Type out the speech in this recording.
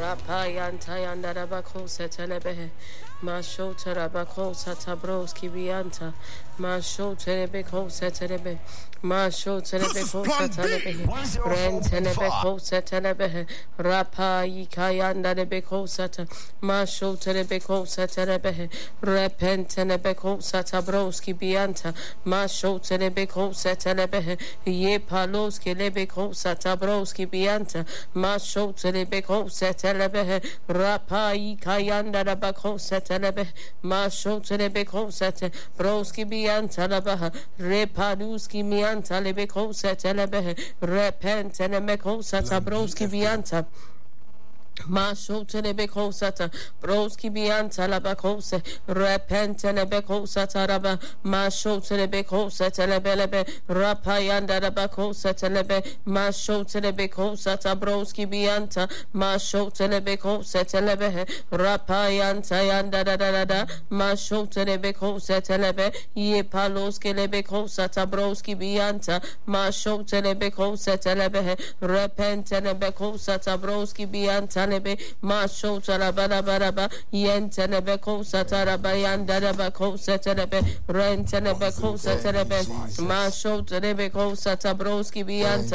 Rapayanta yandarabako setelebehe. Masho terabako satabroski bianta. Masho terebeko setelebe. Masho terebeko setelebehe. Rentenebeko setelebehe. Rapa yikayanda rebeko sata. Masho terebeko setelebehe. Repentenebeko satabroski bianta. Masho terebeko setelebehe. Ye paloski lebeko satabroski bianta. Masho terebeko setelebehe. Rapa yikayanda rabako setelebehe. Masho terebeko sete. Broski bianta labaha. Repaduski mianta lebeko setelebehe. Repentenemeko satabroski bianta. Masho telebeko sata broski bianta labakose repentene beko sata raba masho telebeko sata lebelebe rapayanda labako sata lebe masho telebeko sata broski bianta masho telebeko sata lebe rapayanta yanda da masho telebeko sata lebe ye paloske lebeko sata broski bianta masho telebeko sata lebe repentene beko sata broski bianta Masho Tarabarabaraba, Yentenebeko Sataraba Yandarabako Satarebe, Rentenebeko Satarebe, Masho Terebeko Satabroski Bianta.